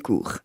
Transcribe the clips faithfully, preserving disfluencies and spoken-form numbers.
concours.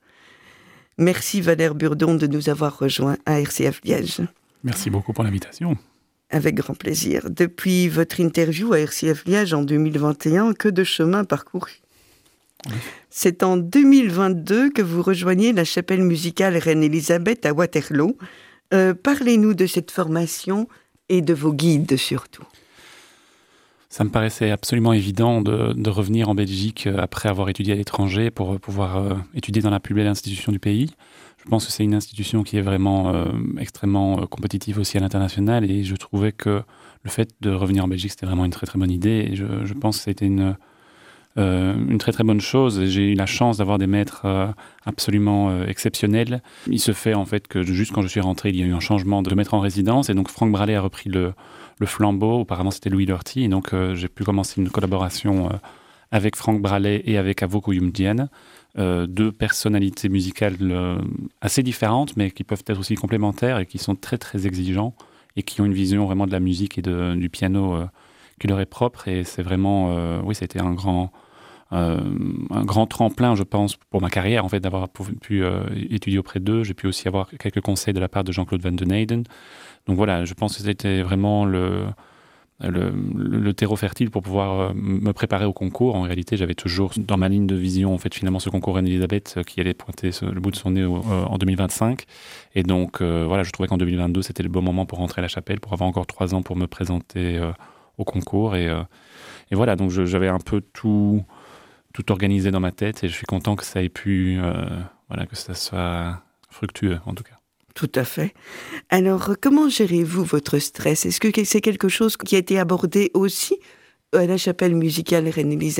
Merci Valère Burdon de nous avoir rejoints à R C F Liège. Merci beaucoup pour l'invitation. Avec grand plaisir. Depuis votre interview à R C F Liège en deux mille vingt et un, que de chemin parcouru. Oui. C'est en deux mille vingt-deux que vous rejoignez la chapelle musicale Reine-Élisabeth à Waterloo. Euh, parlez-nous de cette formation et de vos guides surtout. Ça me paraissait absolument évident de, de revenir en Belgique après avoir étudié à l'étranger pour pouvoir euh, étudier dans la plus belle institution du pays. Je pense que c'est une institution qui est vraiment euh, extrêmement euh, compétitive aussi à l'international et je trouvais que le fait de revenir en Belgique, c'était vraiment une très très bonne idée et je, je pense que c'était une, euh, une très très bonne chose. J'ai eu la chance d'avoir des maîtres euh, absolument euh, exceptionnels. Il se fait en fait que juste quand je suis rentré, il y a eu un changement de maître en résidence et donc Franck Braley a repris le le flambeau. Auparavant, c'était Louis Lorty. Et donc, euh, j'ai pu commencer une collaboration euh, avec Franck Braley et avec Avoco Yumdian. Euh, deux personnalités musicales euh, assez différentes, mais qui peuvent être aussi complémentaires et qui sont très, très exigeants et qui ont une vision vraiment de la musique et de, du piano euh, qui leur est propre. Et c'est vraiment... Euh, oui, c'était un grand... Euh, un grand tremplin, je pense, pour ma carrière, en fait, d'avoir pu, pu euh, étudier auprès d'eux. J'ai pu aussi avoir quelques conseils de la part de Jean-Claude Van Den Eyden. Donc voilà, je pense que c'était vraiment le, le, le terreau fertile pour pouvoir me préparer au concours. En réalité, j'avais toujours dans ma ligne de vision, en fait, finalement, ce concours Reine-Élisabeth qui allait pointer le bout de son nez au, euh, en deux mille vingt-cinq. Et donc, euh, voilà, je trouvais qu'en deux mille vingt-deux, c'était le bon moment pour rentrer à la chapelle, pour avoir encore trois ans pour me présenter euh, au concours. Et, euh, et voilà, donc je, j'avais un peu tout... tout organisé dans ma tête et je suis content que ça ait pu, euh, voilà, que ça soit fructueux en tout cas. Tout à fait. Alors, comment gérez-vous votre stress ? Est-ce que c'est quelque chose qui a été abordé aussi à la chapelle musicale Reine-Élisabeth ?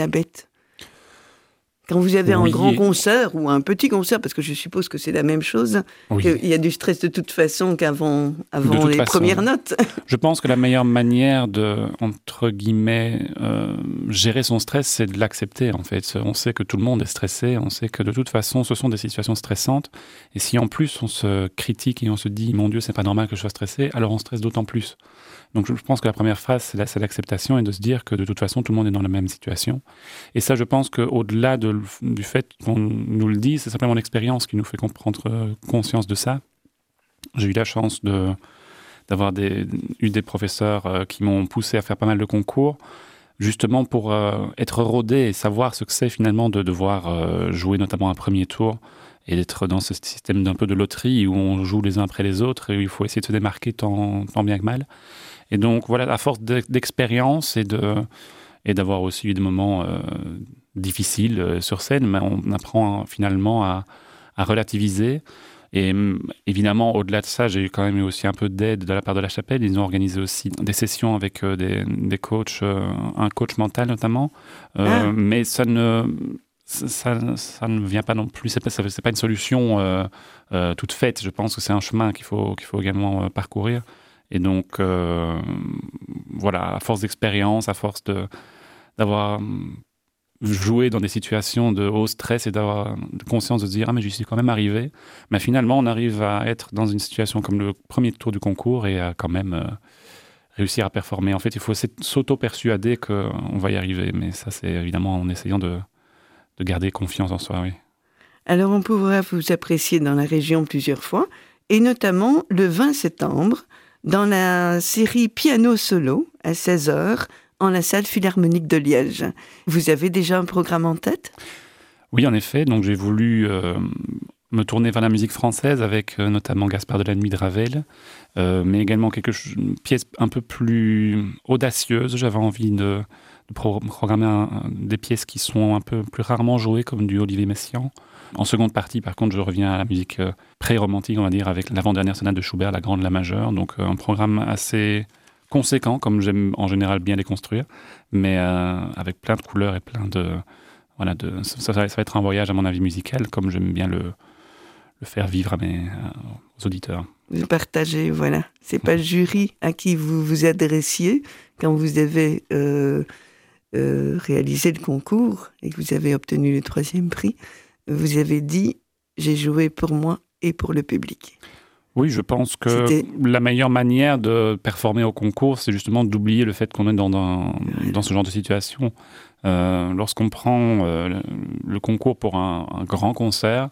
Quand vous avez oui. un grand concert ou un petit concert, parce que je suppose que c'est la même chose, oui. il y a du stress de toute façon qu'avant avant les façon, premières notes. Je pense que la meilleure manière de, entre guillemets, euh, gérer son stress, c'est de l'accepter en fait. On sait que tout le monde est stressé, on sait que de toute façon, ce sont des situations stressantes. Et si en plus on se critique et on se dit « mon Dieu, c'est pas normal que je sois stressé », alors on stresse d'autant plus. Donc je pense que la première phrase, c'est, la, c'est l'acceptation et de se dire que de toute façon, tout le monde est dans la même situation. Et ça, je pense qu'au-delà de, du fait qu'on nous le dise, c'est simplement l'expérience qui nous fait prendre conscience de ça. J'ai eu la chance de, d'avoir des, eu des professeurs euh, qui m'ont poussé à faire pas mal de concours, justement pour euh, être rodé et savoir ce que c'est finalement de devoir euh, jouer notamment un premier tour et d'être dans ce système d'un peu de loterie où on joue les uns après les autres et où il faut essayer de se démarquer tant, tant bien que mal. Et donc, voilà, à force d'expérience et, de, et d'avoir aussi eu des moments euh, difficiles euh, sur scène, mais on apprend finalement à, à relativiser. Et évidemment, au-delà de ça, j'ai eu quand même eu aussi un peu d'aide de la part de la chapelle. Ils ont organisé aussi des sessions avec euh, des, des coachs, euh, un coach mental notamment. Euh, ah. Mais ça ne... Ça, ça ne vient pas non plus, c'est pas, c'est pas une solution euh, euh, toute faite. Je pense que c'est un chemin qu'il faut, qu'il faut également euh, parcourir. Et donc, euh, voilà, à force d'expérience, à force de, d'avoir joué dans des situations de haut stress et d'avoir conscience de se dire « Ah, mais j'y suis quand même arrivé », mais finalement, on arrive à être dans une situation comme le premier tour du concours et à quand même euh, réussir à performer. En fait, il faut s'auto-persuader qu'on va y arriver, mais ça, c'est évidemment en essayant de... de garder confiance en soi, oui. Alors, on pourra vous apprécier dans la région plusieurs fois, et notamment le vingt septembre, dans la série Piano Solo, à seize heures, en la salle Philharmonique de Liège. Vous avez déjà un programme en tête ? Oui, en effet. Donc, j'ai voulu euh, me tourner vers la musique française avec euh, notamment Gaspard de la Nuit de Ravel, euh, mais également quelque chose, une pièce un peu plus audacieuse. J'avais envie de... de programmer un, des pièces qui sont un peu plus rarement jouées, comme du Olivier Messiaen. En seconde partie, par contre, je reviens à la musique euh, pré-romantique, on va dire, avec l'avant-dernière sonate de Schubert, la grande, la majeure. Donc, euh, un programme assez conséquent, comme j'aime en général bien les construire, mais euh, avec plein de couleurs et plein de... Voilà, de ça, ça, ça va être un voyage, à mon avis, musical, comme j'aime bien le, le faire vivre à mes, euh, aux auditeurs. Vous partagez, voilà. C'est pas le jury à qui vous vous adressiez quand vous avez... Euh... Euh, réalisé le concours et que vous avez obtenu le troisième prix, vous avez dit « j'ai joué pour moi et pour le public ». Oui, je pense que C'était... la meilleure manière de performer au concours, c'est justement d'oublier le fait qu'on est dans, dans, dans ce genre de situation. Euh, lorsqu'on prend euh, le, le concours pour un, un grand concert,